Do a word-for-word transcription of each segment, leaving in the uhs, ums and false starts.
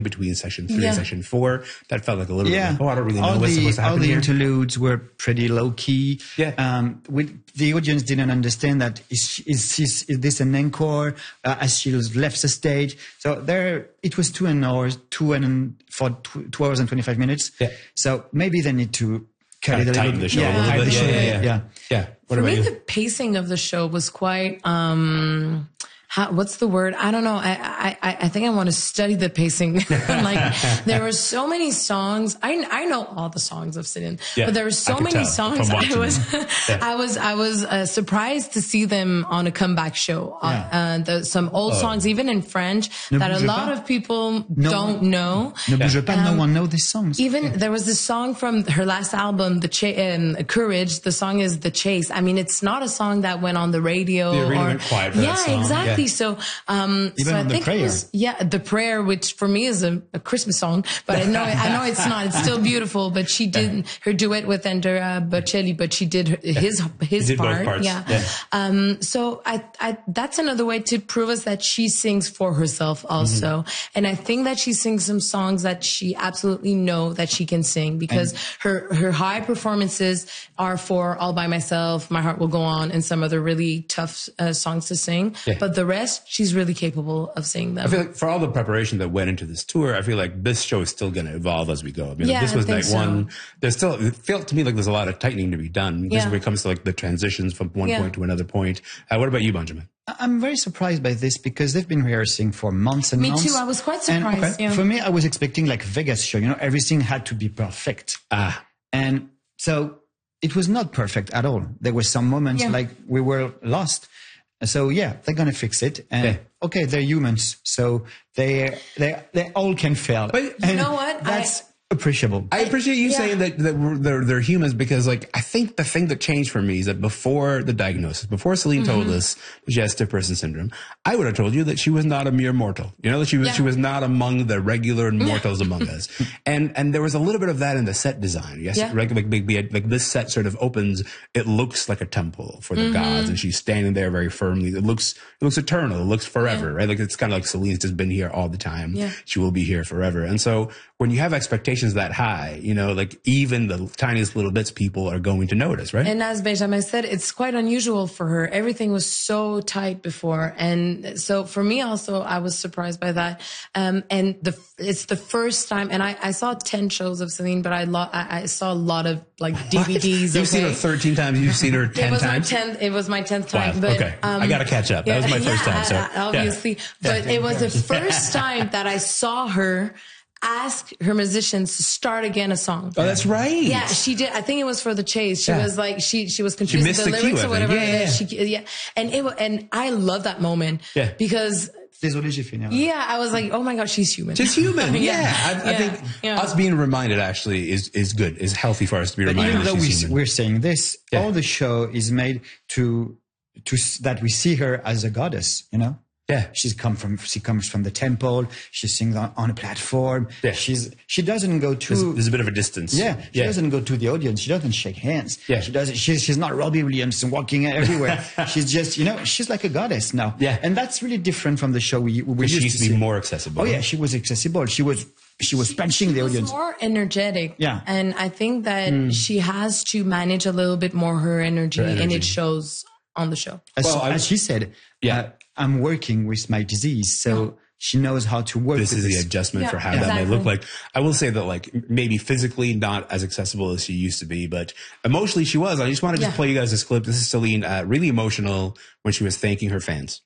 between session three yeah. and session four. That felt like a little yeah. bit like, oh, I don't really know all what's the, supposed to happen All the here. interludes were pretty low key. Yeah. Um, we, the audience didn't understand that is, is, is, is this an encore uh, as she left the stage. So there, it was two and hours, two and for two, two hours and twenty-five minutes. Yeah. So maybe they need to cut Kind it of a tighten little the show yeah, a little tighten bit. the Yeah, show. yeah, yeah. yeah. Yeah. What For about me, you? the pacing of the show was quite, um, how, what's the word? I don't know. I, I, I think I want to study the pacing. Like there were so many songs. I, I know all the songs of Celine, Yeah, but there were I so could many tell songs. from I watching was, them. Yeah. I was, I was uh, surprised to see them on a comeback show. Yeah. Uh, uh, the, some old Oh. songs, even in French, Ne that a bouge lot pas. of people No don't one- know. Ne bouge pas, no one knows these songs. Even there was this song from her last album, The Ch- um, Courage. The song is The Chase. I mean, it's not a song that went on the radio. The arena or, went quiet for that yeah, song. exactly. Yeah. So, um, Even so on I The think Prayer. it was, yeah, The Prayer, which for me is a, a Christmas song, but I know, I know it's not. It's still beautiful, but she did her duet with Andrea Bocelli, but she did her, his, his did both part. parts. Yeah. Yeah. Um, so I, I, that's another way to prove us that she sings for herself also. Mm-hmm. And I think that she sings some songs that she absolutely know that she can sing because her, her high performances are for All by Myself, My Heart Will Go On, and some other really tough uh, songs to sing. Yeah. But the rest, she's really capable of singing them. I feel like for all the preparation that went into this tour, I feel like this show is still going to evolve as we go. I mean, Yeah, this I was think like so. one, there's still, it felt to me like there's a lot of tightening to be done. This Yeah. is where it comes to like the transitions from one Yeah. point to another point. Uh, what about you, Benjamin? I'm very surprised by this because they've been rehearsing for months and Me months. too. I was quite And, surprised. okay, yeah. For me, I was expecting like Vegas show. You know, everything had to be perfect. Ah, And so it was not perfect at all. There were some moments Yeah. like we were lost. So yeah, they're going to fix it. And Yeah. okay, they're humans. So they, they, they all can fail. But you And know what? That's appreciable. I appreciate you yeah. saying that, that we're, they're, they're humans because like, I think the thing that changed for me is that before the diagnosis, before Celine Mm-hmm. told us that she has stiff person syndrome, I would have told you that she was not a mere mortal. You know, that she was, Yeah. she was not among the regular mortals among us. And, and there was a little bit of that in the set design. Yes. Yeah. Like, like, like, like this set sort of opens, it looks like a temple for the Mm-hmm. gods and she's standing there very firmly. It looks, it looks eternal. It looks forever, Yeah. right? Like it's kind of like Celine's just been here all the time. Yeah. She will be here forever. And so when you have expectations that high, you know, like even the tiniest little bits people are going to notice, right? And as Benjamin said, it's quite unusual for her. Everything was so tight before. And so for me also, I was surprised by that. Um, and the, it's the first time, and I, I saw ten shows of Celine, but I, lo- I, I saw a lot of like D V Ds. You've okay? seen her thirteen times. You've seen her ten it was times. my tenth. It was my tenth Wow. time. But, Okay. um, I got to catch up. That was my first yeah, time. So uh, obviously, Yeah. but it was the first time that I saw her ask her musicians to start again a song. Oh, that's right. Yeah, she did. I think it was for The Chase. She Yeah. was like, she she was confused missed with the the cue, lyrics I or think. whatever. Yeah, yeah, She, yeah, and it wa- and I love that moment. Yeah. because Désolé, j'ai fini. yeah, I was like, oh my god, she's human. Just human. Yeah. Yeah. I, I Yeah. think Yeah. us being reminded actually is, is good, is healthy for us to be But reminded even though that we, she's human. we're saying this, Yeah. all the show is made to, to, s- that we see her as a goddess, you know? Yeah. She's come from, she comes from the temple. She sings on, on a platform. Yeah. She's, she doesn't go to, There's, there's a bit of a distance. yeah, she doesn't go to the audience. She doesn't shake hands. Yeah. She doesn't, she's, she's not Robbie Williams walking everywhere. She's just, you know, she's like a goddess now. Yeah. And that's really different from the show we, we She used used to to be see. more accessible. Oh yeah, she was accessible. She was, she was punching the She was audience. more energetic. Yeah. And I think that she has to manage a little bit more her energy, Her energy. and it shows on the show. As, Well, I- as she said, Yeah. uh, I'm working with my disease, so she knows how to work This with is the this. adjustment Yeah, for how that may exactly. look like. I will say that like maybe physically not as accessible as she used to be, but emotionally she was. I just want to just Yeah. play you guys this clip. This is Celine, uh, really emotional when she was thanking her fans.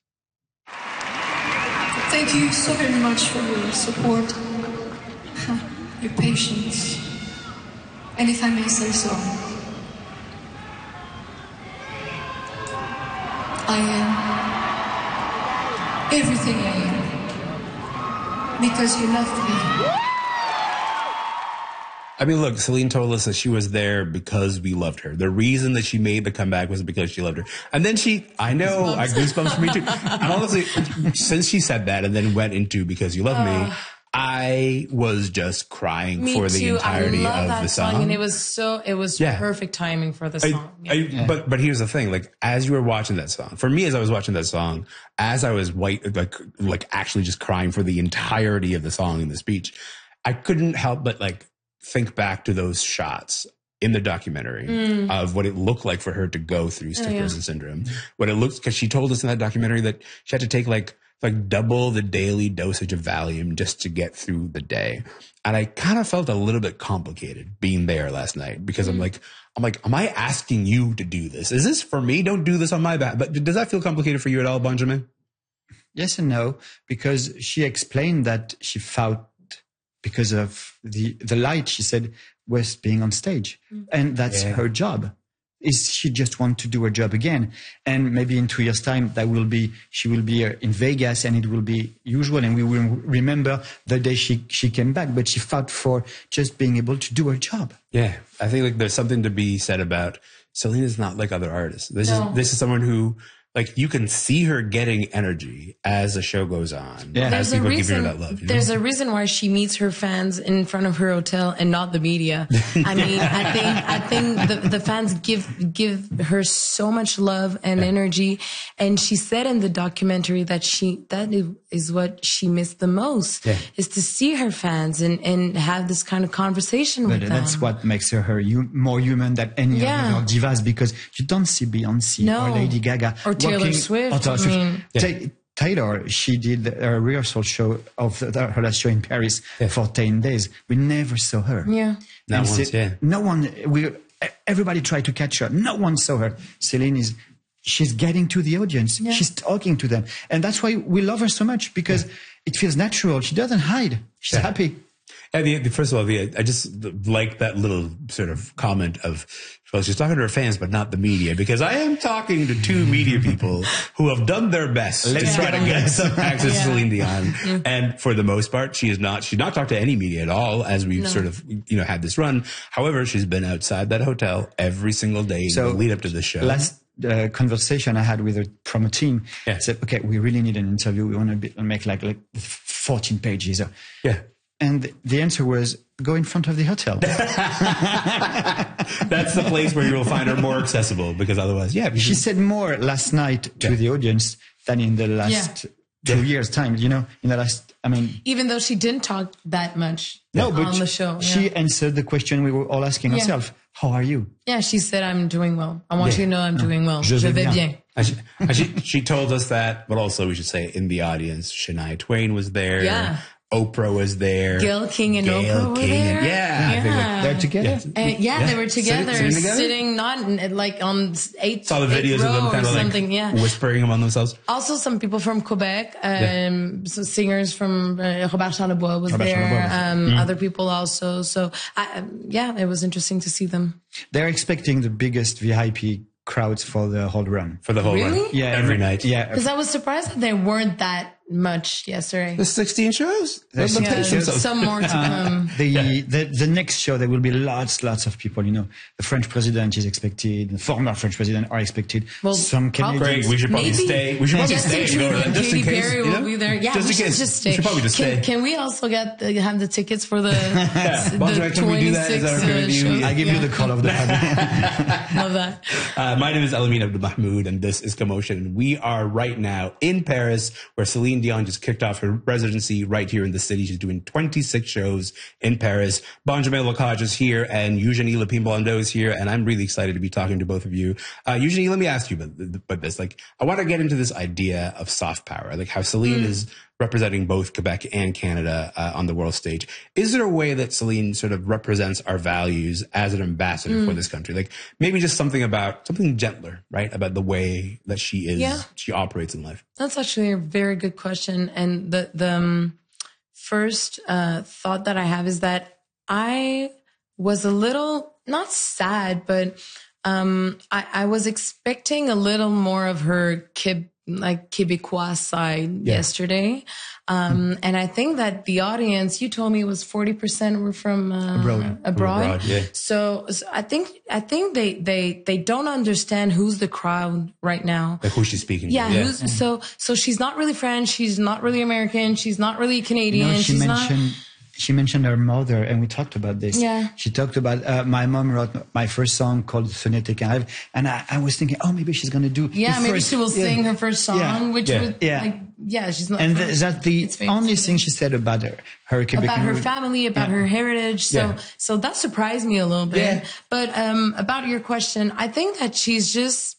Thank you so very much for your support, your patience, and if I may say so, I am everything I am because you loved me. I mean, look, Celine told us that she was there because we loved her. The reason that she made the comeback was because she loved her. And then she, I know, I goosebumps for me too. And honestly, since she said that and then went into because you love me, I was just crying Me for the too. entirety I love of that the song, song. and it was so it was Yeah. perfect timing for the I- song. Yeah. I- But but here's the thing: like as you were watching that song, for me, as I was watching that song, as I was white, like like actually just crying for the entirety of the song in the speech, I couldn't help but like think back to those shots in the documentary Mm. of what it looked like for her to go through stiff Oh, yeah. person syndrome. What it looks because she told us in that documentary that she had to take like like double the daily dosage of Valium just to get through the day. And I kind of felt a little bit complicated being there last night because Mm. I'm like, I'm like, am I asking you to do this? Is this for me? Don't do this on my back. But does that feel complicated for you at all, Benjamin? Yes and no, because she explained that she felt because of the the light, she said, was being on stage. And that's Yeah. her job. Is she just want to do her job again? And maybe in two years' time, that will be, she will be uh, in Vegas and it will be usual and we will remember the day she, she came back, but she fought for just being able to do her job. Yeah. I think like there's something to be said about Celine is not like other artists. This No. is this is someone who like you can see her getting energy as the show goes on. Yeah. As There's a people give reason. her that love. You know? There's a reason why she meets her fans in front of her hotel and not the media. I mean, I think I think the, the fans give give her so much love and energy. And she said in the documentary that she that is what she missed the most Yeah. is to see her fans and and have this kind of conversation But with them. that's what makes her, her hu- more human than any Yeah. of her divas, because you don't see Beyonce No. or Lady Gaga Or Taylor walking- Swift, or Taylor I Swift. mean- Ta- Taylor, she did a rehearsal show of the, her last show in Paris for ten days. We never saw her. Yeah. Not And once, Ce- yeah. No one, we, everybody tried to catch her. No one saw her. Celine is, she's getting to the audience. Yeah. She's talking to them. And that's why we love her so much, because it feels natural. She doesn't hide. She's happy. And the, the, first of all, the, I just like that little sort of comment of, well, she's talking to her fans, but not the media, because I am talking to two media people who have done their best Let's to try get to get some access Yeah. to Celine Dion. And for the most part, she is not, she's not talked to any media at all as we've sort of, you know, had this run. However, she's been outside that hotel every single day So, in the lead up to the show. Last uh, conversation I had with a promo team Yeah. said, okay, we really need an interview. We want to be, make like, like fourteen pages. yeah. And the answer was, go in front of the hotel. That's the place where you will find her more accessible, because otherwise, yeah. She said more last night to Yeah. the audience than in the last two years time, you know, in the last, I mean, Even though she didn't talk that much no, but on the show. she yeah. answered the question we were all asking Yeah. ourselves. How are you? Yeah, she said, I'm doing well. I want Yeah. you to know I'm doing well. Je Je vais vais bien. bien. And she, and she, she told us that, but also we should say in the audience, Shania Twain was there. Yeah. Oprah was there. Gayle King and Gayle Oprah were King. there. Yeah. I think like, They're together? Uh, yeah, Yeah. they were together, Sitting- sitting together? sitting not in- like on eight, saw the eighth videos of them row kind or of like something. Yeah. whispering among themselves. Also, some people from Quebec, um, so singers from uh, Robert Charlebois was Robert there. Charlebois was there. Um, Other people also. So, I, um, yeah, it was interesting to see them. They're expecting the biggest V I P crowds for the whole run. For the whole Really? run. Yeah, Every night. Yeah. Because I was surprised that there weren't that much yesterday. The sixteen shows. There's Let's Yeah, pace there's themselves. some more to come. The, the the next show there will be lots lots of people. You know, the French president is expected. The former French president are expected. Well, Some probably- Canadians. Great. We should probably Maybe. stay. We should probably Justin stay. and go Trudeau to that, and just in Katy case, Perry you will know? be there. Yeah, just we in should case. just stay. We should probably just can, stay. can we also get the, have the tickets for the, the Bonjour, can we do that? Is that twenty-six okay with uh, you? shows? I give Yeah. you the call of the Love that. Uh, my name is Elamine Abdel Mahmoud, and this is Commotion. And we are right now in Paris, where Celine Dion just kicked off her residency right here in the city. She's doing twenty-six shows in Paris. Benjamin Locage is here, and Eugenie Lepine-Blondeau is here, and I'm really excited to be talking to both of you. Uh, Eugenie, let me ask you about, about this. Like, I want to get into this idea of soft power, like how Celine Mm. is representing both Quebec and Canada uh, on the world stage. Is there a way that Celine sort of represents our values as an ambassador Mm. for this country? Like maybe just something about something gentler, right? About the way that she is, Yeah. she operates in life. That's actually a very good question. And the, the um, first uh, thought that I have is that I was a little, not sad, but um, I, I was expecting a little more of her kid like Québécois side yeah. yesterday. Um, mm. and I think that the audience, you told me it was forty percent were from, uh, abroad. abroad. abroad yeah. So, so I think, I think they, they, they don't understand who's the crowd right now. Like who she's speaking yeah, to. Yeah. Who's, so, so she's not really French. She's not really American. She's not really Canadian. No, she she's mentioned, not. She mentioned her mother, and we talked about this. Yeah. She talked about, uh, my mom wrote my first song called Sonneté Carré, and I, I was thinking, oh, maybe she's going to do Yeah, maybe first, she will yeah. sing her first song, yeah. which yeah. was yeah. like, yeah, she's not. And French. that's the only thing she said about her, her Quebec about her family, about yeah. her heritage. So, yeah. so that surprised me a little bit. Yeah. But, um, about your question, I think that she's just,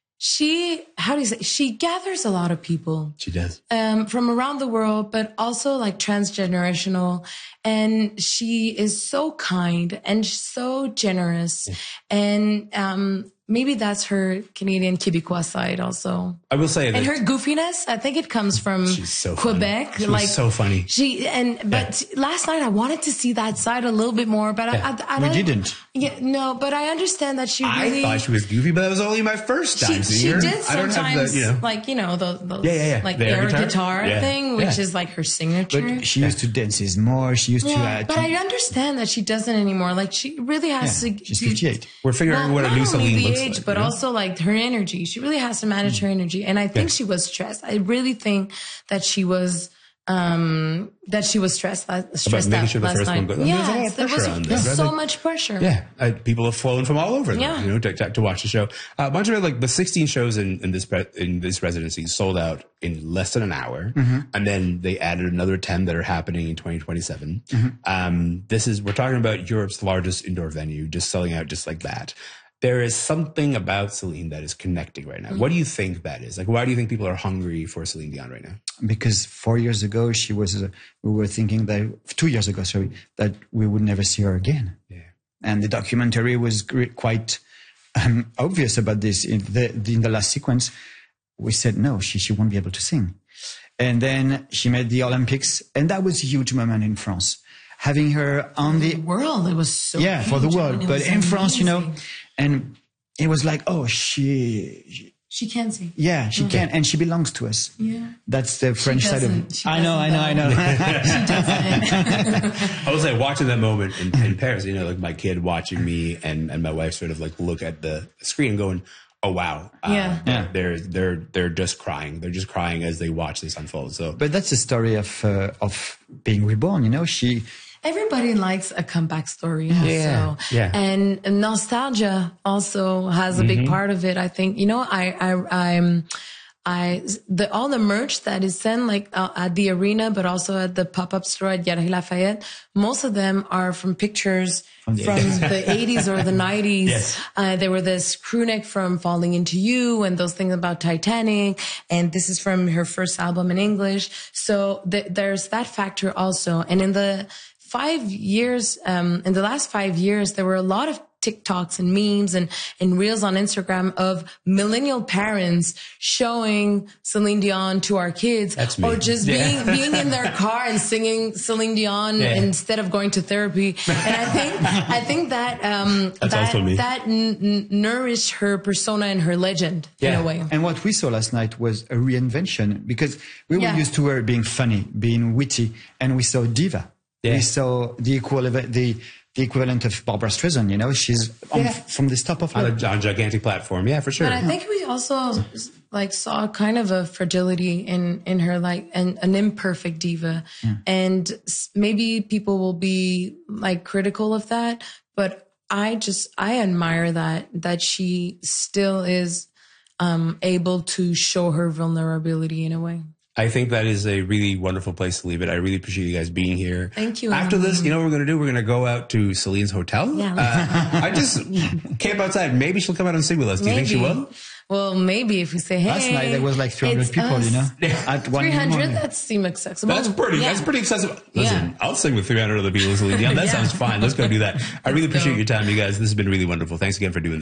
she, how do you say, she gathers a lot of people. She does. Um, from around the world, but also like transgenerational. And she is so kind and so generous. Yeah. And, um, maybe that's her Canadian Québécois side also. I will say that. And her goofiness, I think it comes from she's so Quebec. Funny. She like was so funny. She and but yeah. last night I wanted to see that side a little bit more, but yeah. I, I, I we didn't. Yeah, no, but I understand that she really. I thought she was goofy, but that was only my first time she, seeing she her. did sometimes, I don't have the, you know. like you know those, those yeah, yeah, yeah. like the air guitar, guitar yeah. thing, which yeah. is like her signature. But she used to dances more. She used yeah, to. Uh, but to, I understand that she doesn't anymore. Like she really has yeah, to. She's fifty-eight. We're figuring well, out what a new Celine looks age, like. But you know? also like her energy. She really has to manage her energy. And I think yeah. she was stressed. I really think that she was, um, that she was stressed, stressed About out sure the last first night. One goes, yeah, there's, there was on there's this, so right? much pressure. Yeah, I, people have flown from all over, yeah. you know, to, to, to watch the show. Uh, a bunch of it, like the sixteen shows in, in this pre- in this residency sold out in less than an hour, mm-hmm. and then they added another ten that are happening in twenty twenty-seven. Mm-hmm. Um, this is we're talking about Europe's largest indoor venue, just selling out just like that. There is something about Celine that is connecting right now. Mm-hmm. What do you think that is? Like, why do you think people are hungry for Celine Dion right now? Because four years ago, she was, uh, we were thinking that, two years ago, sorry, that we would never see her again. Yeah. And the documentary was quite um, obvious about this. In the, in the last sequence, we said, no, she, she won't be able to sing. And then she made the Olympics, and that was a huge moment in France. Having her on the, the world, it was so yeah, huge. for the world. I mean, but in amazing. France, you know, and it was like, oh, she, she She can sing. Yeah, she okay. can, and she belongs to us. Yeah, that's the French side of it. I know, I know, I know. She doesn't. I was like watching that moment in, in Paris. You know, like my kid watching me and, and my wife sort of like look at the screen, going, "Oh wow, uh, yeah, yeah." They're they're they're just crying. They're just crying as they watch this unfold." So, but that's the story of uh, of being reborn. You know, she. Everybody likes a comeback story. Yeah, also. yeah. And nostalgia also has a big mm-hmm. part of it. I think, you know, I, I, I'm, I, the, all the merch that is sent like uh, at the arena, but also at the pop-up store at Galerie Lafayette, most of them are from pictures from the, from the eighties or the nineties. Yes. Uh, there were this crew neck from Falling Into You and those things about Titanic. And this is from her first album in English. So th- there's that factor also. And in the, Five years, um, in the last five years, there were a lot of TikToks and memes and, and reels on Instagram of millennial parents showing Celine Dion to our kids. That's me. Or just yeah. being, being in their car and singing Celine Dion yeah. instead of going to therapy. And I think, I think that, um, That's that, also me. that n- n- nourished her persona and her legend yeah. in a way. And what we saw last night was a reinvention because we were yeah. used to her being funny, being witty, and we saw diva. Yeah. We saw the equivalent, the, the equivalent of Barbara Streisand, you know, she's on, yeah. from this top of on a, on a gigantic platform. Yeah, for sure. But I think we also like saw kind of a fragility in, in her, like an, an imperfect diva. Yeah. And maybe people will be like critical of that, but I just, I admire that, that she still is, um, able to show her vulnerability in a way. I think that is a really wonderful place to leave it. I really appreciate you guys being here. Thank you. After this, you know what we're going to do? We're going to go out to Celine's hotel. Yeah. Uh, I just camp outside. Maybe she'll come out and sing with us. Do you maybe. think she will? Well, maybe if we say, hey. Last night there was like three hundred people, us. you know, at one three hundred, morning. that seems accessible. That's pretty, yeah. that's pretty accessible. Listen, yeah. I'll sing with three hundred other people. Celine Dion. That yeah. sounds fine. Let's go do that. I really appreciate go. your time, you guys. This has been really wonderful. Thanks again for doing this.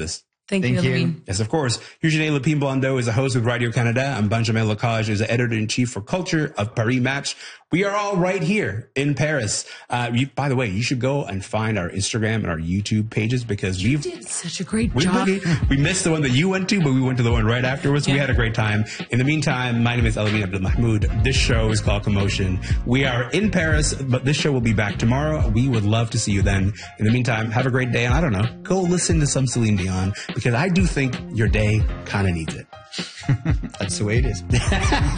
Thank, Thank you, you. Levine. Yes, of course. Eugenie Lepine Blondeau is a host with Radio Canada, and Benjamin Lecage is the editor-in-chief for culture of Paris Match. We are all right here in Paris. Uh, you, by the way, you should go and find our Instagram and our YouTube pages because You we've did such a great we, job. we, we missed the one that you went to, but we went to the one right afterwards. We Yeah. had a great time. In the meantime, my name is Elamine Abdelmahmoud. This show is called Commotion. We are in Paris, but this show will be back tomorrow. We would love to see you then. In the meantime, have a great day. And I don't know, go listen to some Celine Dion because I do think your day kind of needs it. That's the way it is.